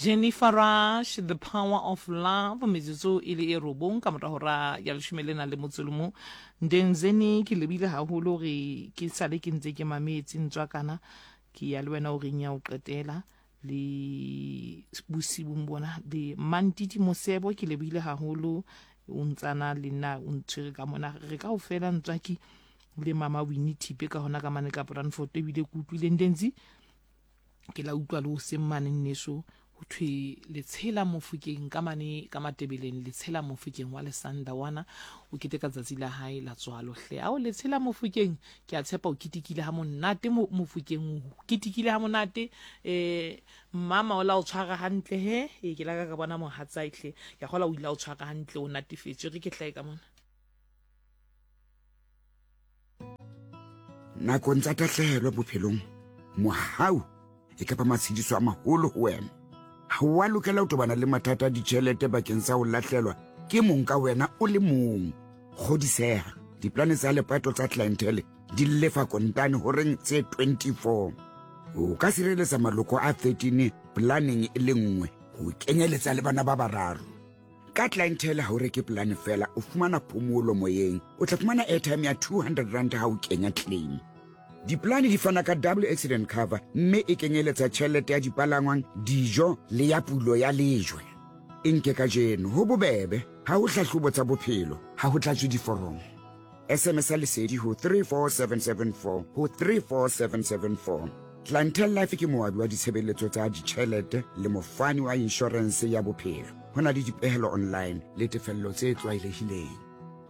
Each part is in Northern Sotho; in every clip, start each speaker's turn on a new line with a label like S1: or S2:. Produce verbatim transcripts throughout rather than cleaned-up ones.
S1: Jennifer Rush, The Power of Love, metsotso e le e robong ka mora hora ya leshome le nang le motso le mong. Ndenzeni ke lebile haholo re ke sale ke ntse ke mametse ntswakana ke ya le wena o reng ya o qetela le bosibong bona le Mantiti Mosebo ke lebile haholo o ntsana le nna o ntshwere ka mona re ka o fela ntswaki le mama Winnie Tipe ka hona ka mane ka Brandfort ebile ke utlwile ndenzi ke la utlwa le o semmane nneso ho thwe le tshela Mofokeng ka mane ka Matebeleng le tshela Mofokeng wa Lesanda wana o keteka tsatsi la hae la tswalo hle a o le tshela Mofokeng ke a tshepa o kitikile ha monate Mofokeng o kitikile ha monate eh mama o la o tshwara hantle he e ke la ka bona mohatsa ihle ke gola o ila o tshwara hantle o natefetse re ke hlae ka mona
S2: nako ntsa tahlehelo bophelong mohau e ka pa matshidiso a maholo ho wena ha wa lokela ho tobana le mathata a ditjhelete bakeng sa ho lahlelwa ke mong ka wena o le mong kgodiseha diplane tsa lepato tsa clientele di lefa kontane ho reng tse twenty-four o ka sireletsa maloko a thirteen planning e le nngwe ho kenyeletsa le bana ba bararo ka clientele ha o reke plan fela o fumana phomolo moyeng o tla fumana airtime ya two hundred rand ha o kenya claim diplane di fana ka double accident cover mme e kenyeletsa tjhelete ya dipalangwang dijo le ya pulo ya lejwe enke ka jeno ho bobebe ha o hlahlobo tsa bophelo ha ho tlatswe diforomo S M S lesedi ho three four seven seven four ho three four seven seven four Clientele Life ke moabi wa ditshebeletso tsa ditjhelete le mofani wa insurance ya bophelo hona le dipehelo online le tefello tse tlwaelehileng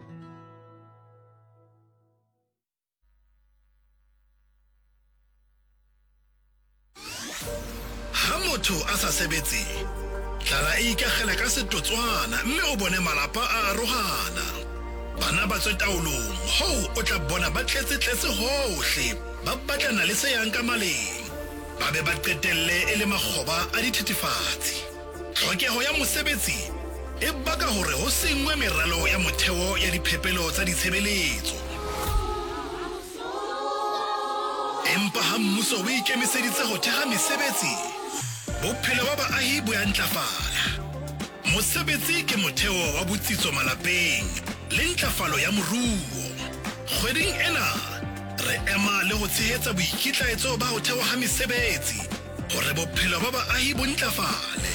S3: motho a sa sebetse tlala e ikagela ka setotswana mme o bone malapa a arohana bana ba tswe taolong ho o tla bona ba tletse tletse hohle ba batlana le se yang ka maleng ba be ba qetelle e le makgoba a dithethefatsi tlhokeho ya mosebetsi e baka hore ho sengwe meralo ya motheo ya diphepelo tsa ditshebeletso empa ha mmuso o ikemiseditse ho theha mesebetsi bophelo ba baahi bo ya ntlafala mosebetsi ke motheo wa botsitso malapeng le ntlafalo ya moruo kgweding ena re ema le ho tshehetsa boikitlaetso ba ho thewa ha mesebetsi hore bophelo ba baahi bo ntlafale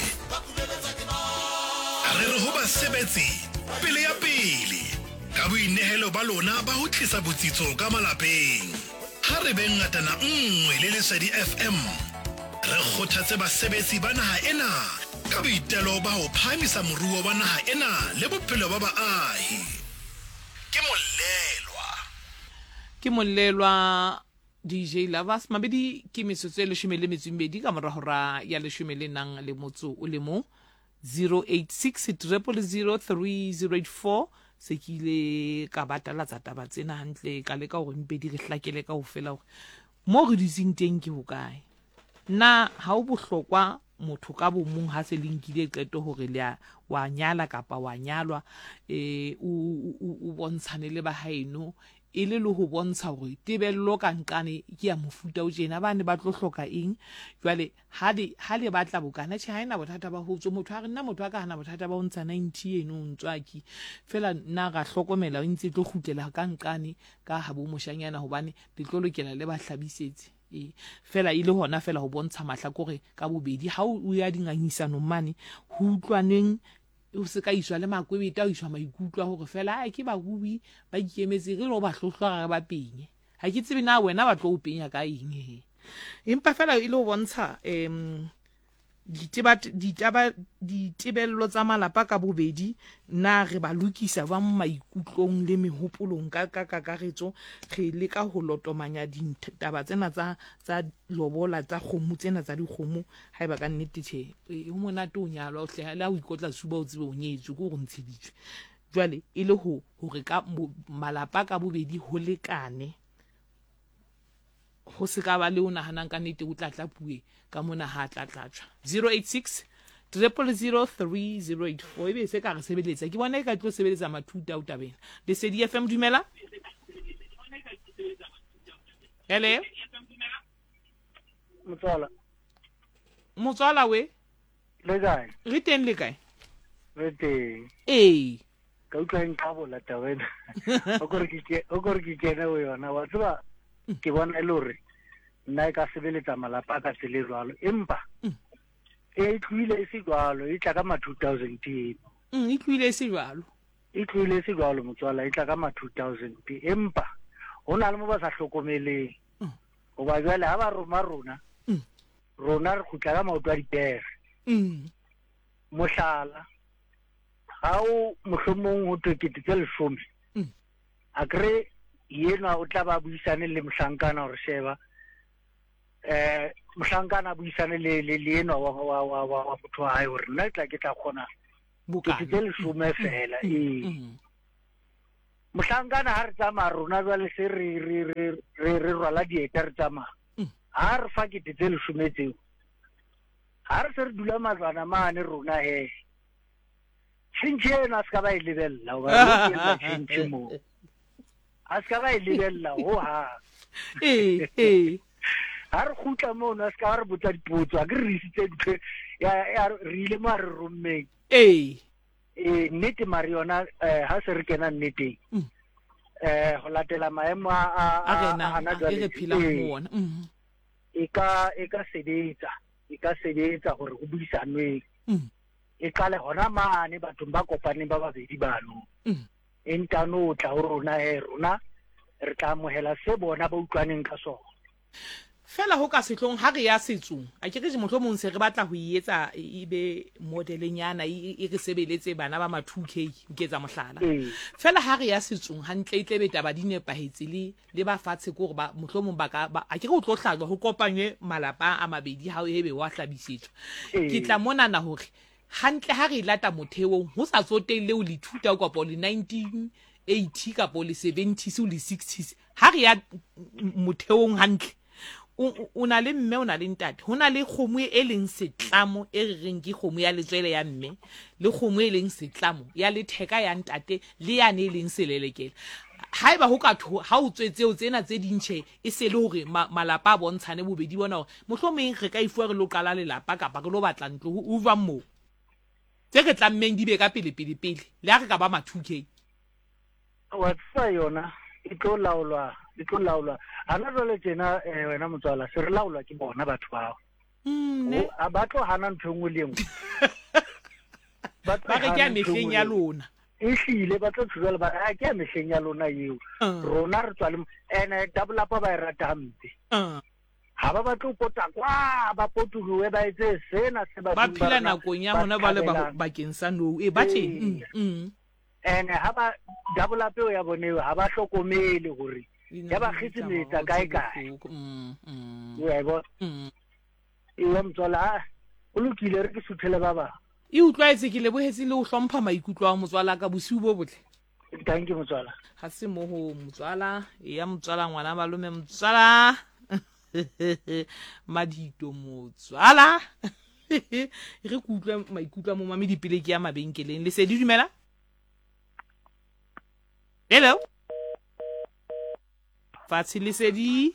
S3: re re ho basebetsi pele ya pele ka boinehelo ba lona ba ho tlisa botsitso ka malapeng ha re beng ngatana nngwe le Lesedi F M re kgothatse basebetsi ba naha ena ka boitelo ba ho phamisa moruo wa naha ena le bophelo ba baahi ke molelwa
S1: ke molelwa D J Lovers mabedi ke metsotso e leshome le metso e mmedi ka mora hora ya leshome le nang le motso o le mo zero eight six zero zero three zero eight four se kile ka batala tsa taba tsena hantle ka leka hore mpedi re hlakele ka ho fela hore mo re dising teng ke hokae na ha o bohlokwa motho ka bo mong ha se linkile qeto hore le wa nyala kapa wa nyalwa eh o o bontshane le ba haeno e le le ho bontsha hore tebello ka nkane ke ya mofuta o jena bane ba tlo hloka eng jwale ha le ha le batla bokana tshi ha ina bothata ba ho tswa motho a re nna motho a ka hana bothata ba ho ntsha ninety eno ntswaki fela nna ga hlokomela o ntse tlo khutlela ka nkane ka ha bo moshanyana hobane le tlo lokela le ba hlabisetse e fela ile hona fela ho bontsha mahla kore ka bobedi ha o ya dinganyisano mane ho utlwaneng o se ka iswa le makwebeta o iswa maikutlo hore fela a ke ba bubi ba ikemetse re lo ba hlohlwa ga ba penye ha ke tsebe na wena ba tlo o penya ka eng he empa fela ile ho bontsha em ditaba ditaba ditebello tsa malapa ka bobedi na re ba lokisa ba maikutlong le mehopolong ka ka kakaretso re le ka ho lotomanya ditaba tsena tsa tsa lobola tsa kgomo tsena tsa dikgomo ha eba ka nnete the ho mona to nyalwa o hlehela o ikotla suba o tsebe o nyetswe go go ntsheditswe jwale ile ho hore ka malapa ka bobedi ho lekane ho se ka ba le o nahanang ka nnete o tla tla puwe ka mona ha tla tlatswa zero eight six zero zero three zero eight four ebe se ka re sebeletsa ke bona e ka tlo sebeletsa mathuta o tabeng Lesedi F M dumela hello
S4: Motswala
S1: motswala we
S4: le kae
S1: re teng le kae
S4: re teng
S1: ee
S4: ka utlwa nka bola tabena o gore ke o gore ke kene o yona wa tseba ke bona ile hore nna ka sebeletsa malapa ka tsele jwalo empa e tlwile e se jwalo e tla ka ma two thousand
S1: mm e tlwile e se jwalo
S4: e tlwile e se jwalo motswala e tla ka ma two thousand empa hona le mo ba sa hlokomeleng o ba jwale ha ba roma rona rona re khutla ka maoto a dipere
S1: mm
S4: mohlala ha o mohlomong ho tekete tse leshome a kre yena o tla ba buisane le mohlankana hore sheba eh mohlankana buisane le le yena wa wa wa wa motho wa hae hore nna tla ke tla khona
S1: bukana
S4: ke le shome fela eh mohlankana ha re tsama rona jwale se re re re re rwala dieta re tsama ha re fa ke tse le shome tseo ha re se re dula mazwana mane rona he tshintshena ska ba e lebella o ba re tshintshi mo a ska ba e lebella ho ha
S1: eh eh
S4: ha re khutla mo na ska re botsa dipotso a ke re isitse dithe ya re ile ma re rommeng
S1: eh
S4: eh nnete mariona ha se re kena nnete eh ho latela maemo a
S1: a ana jwale re phela mo ona
S4: e ka e ka sebetsa e ka sebetsa hore go buisanwe e qale hona mane batho ba kopaneng ba babedi bano e ntano tla ho rona he rona re tla mohela se bona ba utlwaneng ka sona
S1: fela ho ka setlong ha re ya setsong a ke re mohlomong se re batla ho ietsa ibe modelenyana e re sebeletse bana ba ma two K nketsa mohlala fela ha re ya setsong hantle itle be taba di nepahetse le le ba fatshe go ba mohlomong ba ka a ke re o tlo hlajwa ho kopanywe malapa a mabedi ha hebe wa hlabisetswa ke tla mona na hore hantle ha re lata motheong ho sa tsotelle o le thuta ka po le nineteen eighty ka po le seventies o le sixties ha re ya motheong hantle o na le mme o na le ntate ho na le kgomo e leng setlamo e re reng ke kgomo ya letswele ya mme le kgomo e leng setlamo ya letheka ya ntate le yane e leng selelekela haeba ho ka ha o tswetseo tsena tse dintšhe e se le hore malapa a bontshane bobedi bona hore mohlomong re ka ifua re lo qala lelapa kapa re lo batla ntlo o uva mo tse re tlammeng di be ka pele pele pele le ha re ka ba ma two K
S4: wa tsa yona e tlo laolwa e tlo laolwa ana jwale tjena wena motswala se re laolwa ke bona batho bao
S1: mm
S4: a batlo hana ntho ngwe le ngwe
S1: ba re ke a mehleng ya lona
S4: e hlile ba tlo tshuela ba a ke a mehleng ya lona eo rona re tswa le ene double up ba e rata hampe ha ba batlo pota kwa ba potuwe ba etse sena se ba
S1: ba phila nakong ya hona ba le ba kensa no e ba teng mm
S4: ene ha ba double up ya bonewe ha ba hlokomele hore ya ba khitse metsa kae kae
S1: mm mm
S4: ya bo
S1: mm
S4: e wa mtswala o lokile re ke suthele ba ba
S1: e utlwaetse ke lebohetse le ho hlompha maikutlo a motswala ka bosiu bo botle
S4: thank you motswala
S1: ha se mo ho motswala ya motswala ngwana malome motswala madito motswala re kutlwa maikutlo a mo mame dipele ke ya mabenkeleng le se di dumela hello Fatsi le sedi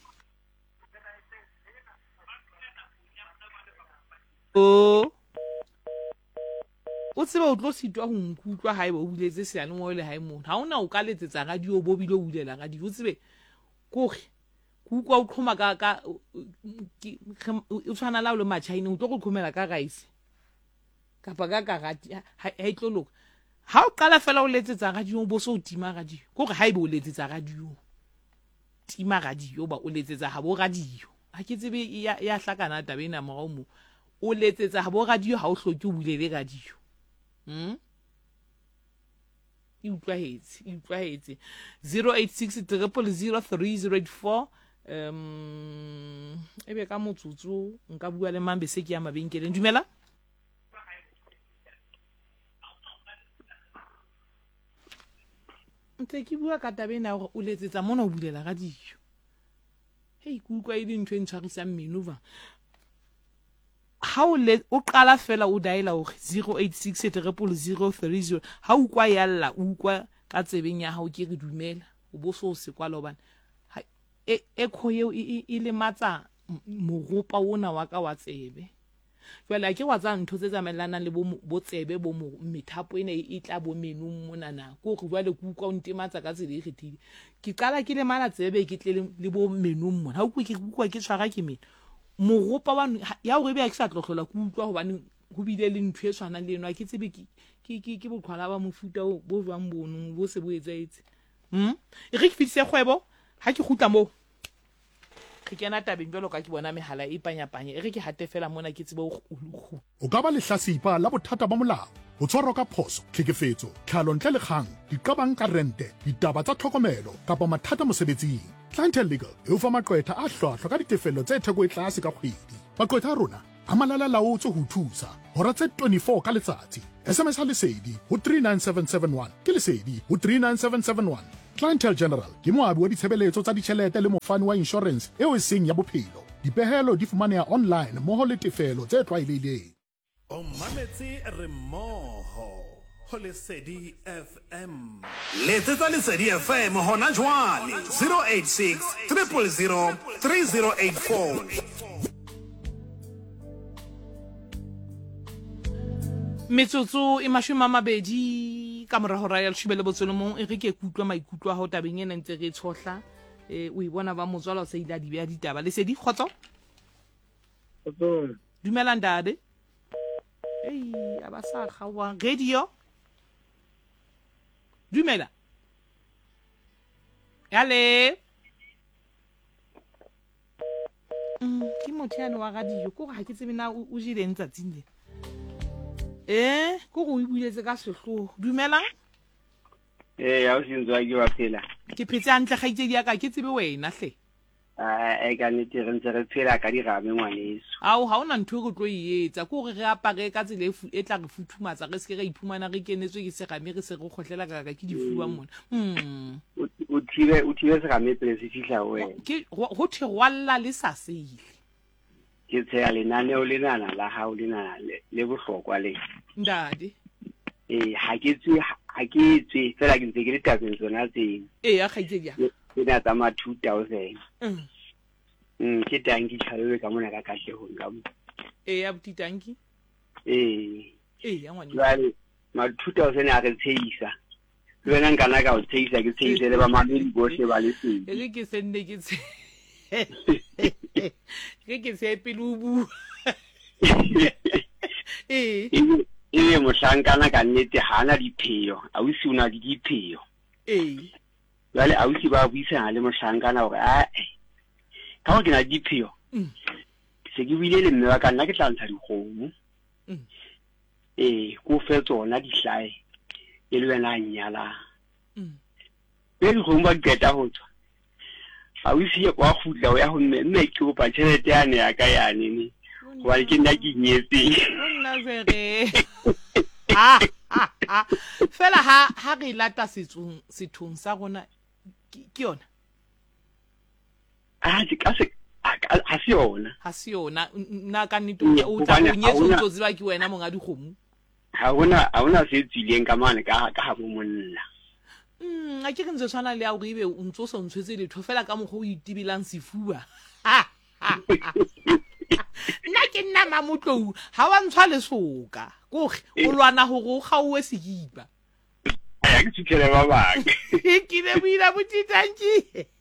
S1: o o tseba o tlo sitwa ho nkutlwa haeba o buletse seane mo le hae mona ha ona o ka letsetsa radio bo bile o bulela radio o tsebe kore kukwa o tlhoma ka ka o tshwana la o le matchaine o tlo go tlhomela ka rice kapa ka karati ha e tlo loka ha o qala fela o letsetsa radio bo so o tima radio kore haeba o letsetsa radio tima radio ba o letsetsa ha bo radio ha ke tsebe ya ya hlakana tabena morao mo o letsetsa ha bo radio ha o hloke o bulele radio hm e utlwahetse e utlwahetse zero eight six zero zero zero three zero eight four um ebe ka motsotso nka bua le mambe se ke ya mabenkeleng dumela ntse ke bua ka tabena gore o letsetsa mona o bulela radio hey kukwa e dintho e ntshwarisa mmenuva ha o le o qala fela o diala hore zero eight six zero zero zero three zero ha o kwa yalla o kwa ka tsebeng ya hao ke re dumela o bo so se kwa lobana e e khoyo ile matsa moropa ona wa ka wa tsebe jwale a ke wa tsa ntho tse tsamaelanang le bo tsebe bo methapo ene e tla bo menung monana ko go jwale ku kwa ntematsa ka tsele e kgethile ke qala ke le mala tsebe ke tle le bo menung mona ha o ke kwa ke tshwara ke mena mogopa wa ya o re be a ke sa tlogela ku utlwa hobane go bile le ntwe tshwana le eno a ke tsebe ke ke ke botlhwala ba mofuta bo jwang bono bo se bo etsaetse hm e re ke fitse kgwebo ha ke gutla mo ke kena tabeng jalo ka ke bona mehala e panyapanya e re ke hate fela mona ke tsebe
S5: o ka ba le hlasipa la bothata ba molao o tshwarwa ka phoso tlhekefetso tlhalo ntle le kgang diqabang ka rente ditaba tsa tlhokomelo kapa mathata mosebetsing Clientele Legal e o fa maqwetha a hlwahlwa ka ditefello tse theko e tlase ka kgwedi maqwetha a rona a malala laotse ho thusa hora tse twenty-four ka letsatsi S M S ha lesedi ho three nine seven seven one ke lesedi ho three nine seven seven one Clientele General ke moabi wa ditshebeletso tsa ditjhelete le mofani wa insurance eo e seng ya bophelo dipehelo di fumaneha online moho le tefelo tse tlwaelehileng
S6: o mametse re mmoho ho Lesedi F M letsetsa Lesedi F M hona jwale zero eight six zero zero three zero eight four
S1: metsotso e mashome a mabedi ka mora hora ya leshome le botsolo mong e re ke kutlwa maikutlo a ho tabeng ena ntse re tshohla e o ibona ba motswala o sa ila di bea ditaba Lesedi khotso
S4: Khotso
S1: dumela ndade ei aba sa khawa radio dumela yale mm ke mothane wa radio ko ga ke tsebe na o jile ntsatsing le eh ko go ibuletse ka sehloho dumelang
S7: eh ya o sintswa ke ba phela
S1: ke phetse antle gaitsedi ya ka ke tsebe wena hle
S7: a e ka nete re ntse re phela ka dirame ngwaneso
S1: ao ha ona ntho go tlo ietsa ko re re apare ka tsele e tla re futhumatsa re se ke re iphumana re kenetswe ke segame re se re khotlela ka ka ke difuwa mona mm
S7: o thibe o thibe segame pele se fihla wena
S1: ke go the gwalla le sa seile
S7: ke tsaya lenane o lenana la ha o lenana le bohlokwa le
S1: ndade
S7: eh ha ke tswe ha ke tswe fela ke ntse ke le tabeng tsona tseng
S1: eh ya gaitsedi ya
S7: ke na tsa ma two thousand
S1: mm
S7: mm ke tanki tshalo ka mona ka katle ho nka
S1: eh ya buti tanki
S7: eh
S1: eh ya ngwane
S7: jwale ma two thousand a re tseisa le wena nkana ka o tseisa ke tseise le ba mamedi bohle ba le seng
S1: e ke senne ke tse ke ke se pelubu eh
S7: e mo shankana ka nnete hana dipheo a o se una di dipheo
S1: eh
S7: jwale a o se ba buisana le mo shankana hore a ka go dina dipheo se ke buile le mme wa ka nna ke tla ntsha dikgomo eh go fe tsona di hlae e le wena nyala be go mba geta ho tswa a o se kwa khutla o ya ho mme mme ke go pa tšhelete yane ya ka yane ni wa ke nna ke nyetse
S1: nna zere ah ah fela ha ha re lata setsong sethong sa rona ke yona
S7: ah ke ka se ha se yona
S1: ha se yona nna ka nnete o tla go nyetsa o tsotsiwa ke wena monga dikgomo
S7: ha ona ha ona se tsileng ka mane ka ka ha bo monna
S1: mm a ke ntse tshwana le a go ibe o ntso so ntshwetse le tho fela ka mo go itibilang sefua ha nna ke nna mamotlou ha wa ntshwa le soka go o lwana go go gaowe sekipa
S7: ya ke tshikela ba bang
S1: ke le buila botitanki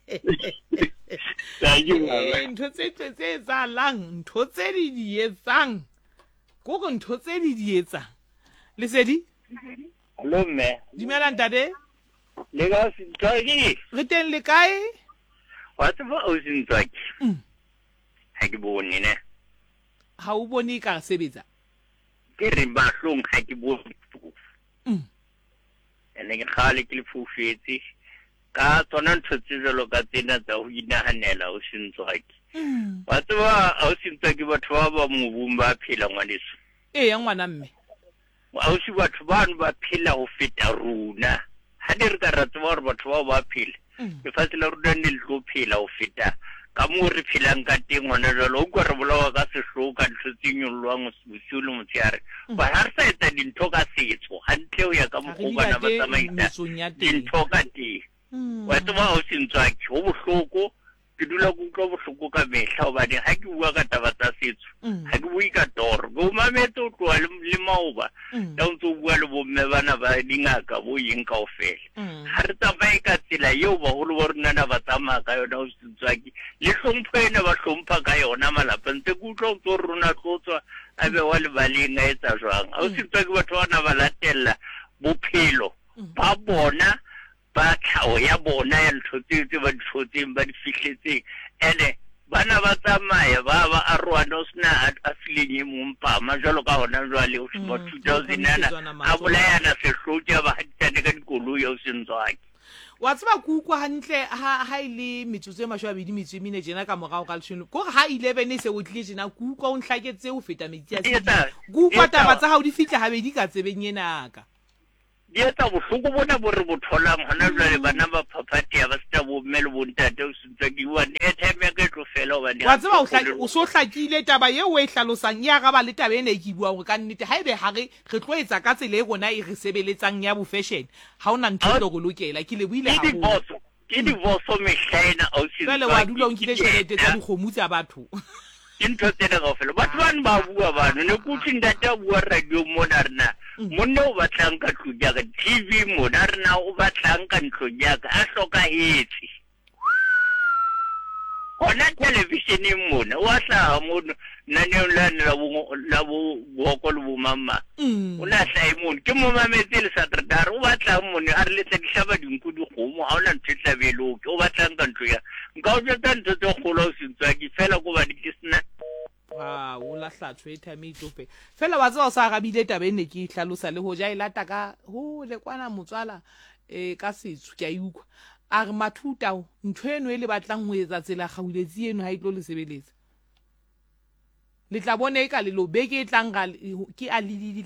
S7: thank you mama
S1: ntho tse tse tsa lang ntho tse di di etsang go go ntho tse di di etsang Lesedi
S7: hello me
S1: dumela ntate
S7: le ga se tsaki
S1: re teng le kae
S7: wa tsaba o se tsaki ha ke bone ne
S1: ha o bone ka sebetsa
S7: ke re ba hlong ha ke bone
S1: mm
S7: ene ke khale ke le fufetse ka tsona ntho tse jalo ka tsena tsa ho inahanela o se tsaki wa tsaba o se tsaki batho ba ba mo bumba phela ngwaneso
S1: eh ya ngwana mme
S7: wa o se batho ba ba phela ho feta runa ha di re ka ratwa hore batho ba ba phela ke fatela runa ne le tlo phela ho feta ka mo re phelang ka teng ngwana jalo o go re bolawa ka sehloho ka ntlotsinyolwang bosiu le motsheare ba ha re sa etsa dintho ka setso hantle o ya ka mokgwa ba tsamaisa dintho ka teng wa tsoma o sentswa ke ho bohloko ke dula go utlwa bohloko ka mehla hobane ha ke bua ka taba tsa setso ha ke bui ka toro go o mametse o tloa le maoba da o ntse o bua le bomme bana ba dingaka bo yeng kaofela ga re tsamaye ka tsela eo bagolo ba rona ba tsamaya ka yona o Setswaki le hlompho ena ba hlompha ka yona malapa ntse ke utlwa go rona tlotswa a be wa le baleng a etsa jwang a o Setswaki batho bana ba latella bophelo ba bona ba tlhao ya bona ya ntho tse ba di tshotseng ba di fihletseng ene bana ba tsamaya ba ba a rwana o sena a fileng e mompama jalo ka hona jwale o ba two thousand nana a bolayana sehlotja ba haditsane ka dikoloi o Setswaki
S1: wa tseba kuku hantle ha ha ile metsotso e mashwa bedi metso mine jena ka morao ka leshome go ha eleven e se o tlile jena kuku o nhlaketse o feta metsi a se kuku taba tsa ha o di fitla ha bedi ka tsebeng yena ka
S7: di etsa bohloko bona bo re bo tholang hona jwale bana ba phaphathi ba seta bo mme le bo ntate o Setswaki wa ne time ya ke tlo fela o ba di
S1: wa tseba o hlaki o so hlakile taba ye o e hlalosang ya ga ba le taba ene e ke bua go ka nnete ha ebe ha re re tlo etsa ka tsele e gona e re sebeletsang ya bo fashion ha ona ntho go lokela ke le buile ha
S7: go ke di voso mehlaena o Setswaki
S1: fela wa dula o nkile tšhelete tsa dikgomo tsa batho
S7: intho tsena kaofela batho bane ba bua bano ne kutsi ntate a bua radio mona rena monna o batlang ka tlong yaka T V mona rena o batlang ka ntlong yaka a hlokahetse ona television mona wa hlaha mona naneo la bo boko le bo mama o la hlaha mona ke mo mametse le Saturday o batlang mona a re le tlekishaba dinku dikgomo ha ona ntho tlabelo o batlang ka ntlo ya nka o tsa ntho tse kgolo o Setswaki fela go ba di kisna
S1: ah o la hlatswe time e tope fela wa tsao sa gabile tabe ne ke hlalosa le ho ja ilata ka ho le kwana motswala e ka setsu ke a ikwa a re mathuta ntho eno e le batlang ho etsa tsela gauletse eno ha itlo le sebeletsa le tla bone ka le lo beke tlang ga ke a le